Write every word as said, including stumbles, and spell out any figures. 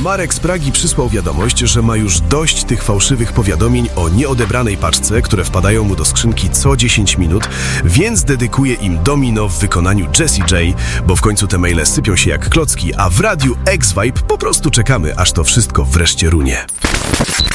Marek z Pragi przysłał wiadomość, że ma już dość tych fałszywych powiadomień o nieodebranej paczce, które wpadają mu do skrzynki co dziesięć minut, więc dedykuje im Domino w wykonaniu Jessie J, bo w końcu te maile sypią się jak klocki, a w radiu X-Vibe po prostu czekamy, aż to wszystko wreszcie runie.